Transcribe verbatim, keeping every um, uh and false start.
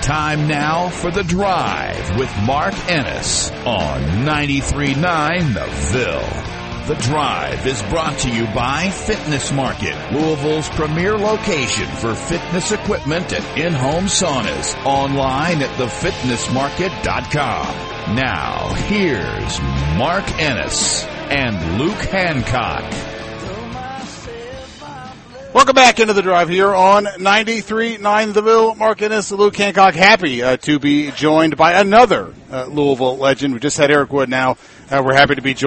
Time now for The Drive with Mark Ennis on ninety-three point nine The Ville. The Drive is brought to you by Fitness Market, Louisville's premier location for fitness equipment and in-home saunas. Online at the fitness market dot com. Now, here's Mark Ennis and Luke Hancock. Welcome back into The Drive here on ninety-three point nine The Ville. Mark Ennis, Luke Hancock, happy uh, to be joined by another uh, Louisville legend. We just had Eric Wood now. Uh, we're happy to be joined